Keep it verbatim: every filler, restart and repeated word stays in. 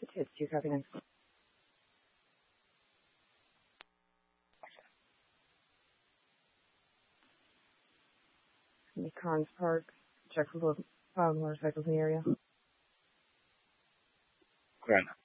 It's two copy next. Cons Park. Check for both uh, motorcycles in the area. Correct.